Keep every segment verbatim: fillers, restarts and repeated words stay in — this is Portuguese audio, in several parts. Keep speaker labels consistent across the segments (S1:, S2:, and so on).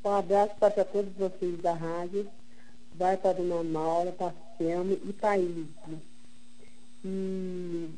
S1: Um abraço para todos vocês da rádio. Vai para a Dona Maura, para a Selma e para a Ilha. E,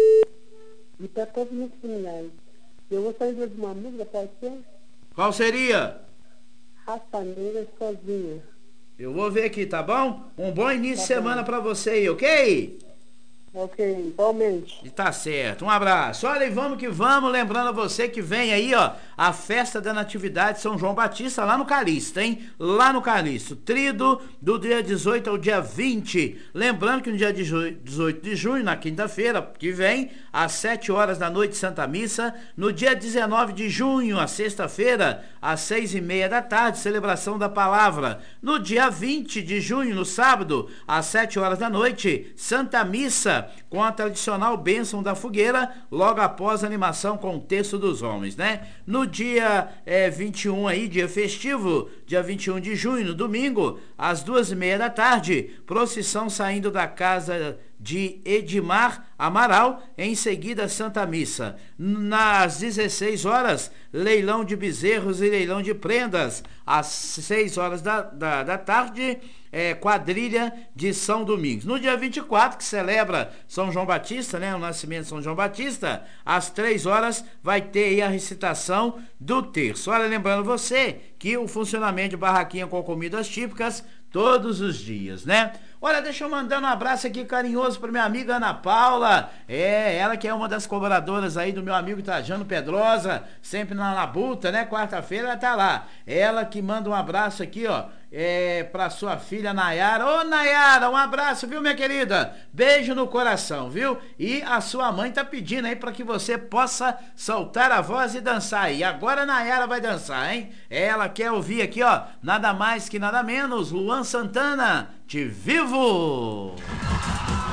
S1: e para todos os familiares. Eu gostaria de uma música, pode ser?
S2: Qual seria?
S1: Raça Negra Sozinha.
S2: Eu vou ver aqui, tá bom? Um bom início de
S1: Tá
S2: semana
S1: bom.
S2: pra você aí, ok?
S1: Ok, igualmente.
S2: E tá certo, um abraço. Olha, e vamos que vamos, lembrando a você que vem aí, ó, a festa da Natividade São João Batista lá no Calixto, hein? Lá no Calixto, trido do dia dezoito ao dia vinte. Lembrando que no dia dezoito de junho, na quinta-feira que vem, às sete horas da noite, Santa Missa. No dia dezenove de junho, a sexta-feira, às seis e meia da tarde, celebração da palavra. No dia vinte de junho, no sábado, às sete horas da noite, Santa Missa, com a tradicional bênção da fogueira, logo após a animação com o texto dos homens, né? No dia é, vinte e um aí, dia festivo, dia vinte e um de junho, no domingo, às duas e meia da tarde, procissão saindo da casa de Edmar Amaral, em seguida Santa Missa. Nas dezesseis horas, leilão de bezerros e leilão de prendas. Às seis horas da, da, da tarde, é, quadrilha de São Domingos. No dia vinte e quatro, que celebra São João Batista, né, o nascimento de São João Batista, às três horas vai ter aí a recitação do terço. Olha, lembrando você que o funcionamento de barraquinha com comidas típicas todos os dias, né? Olha, deixa eu mandar um abraço aqui carinhoso para minha amiga Ana Paula. É, ela que é uma das colaboradoras aí do meu amigo Trajano Pedrosa, sempre na labuta, né? Quarta-feira ela tá lá. Ela que manda um abraço aqui, ó, é, pra sua filha Nayara. Ô Nayara, um abraço, viu, minha querida? Beijo no coração, viu? E a sua mãe tá pedindo aí para que você possa soltar a voz e dançar aí. Agora a Nayara vai dançar, hein? Ela quer ouvir aqui, ó, nada mais que nada menos, Luan Santana, Te Vivo!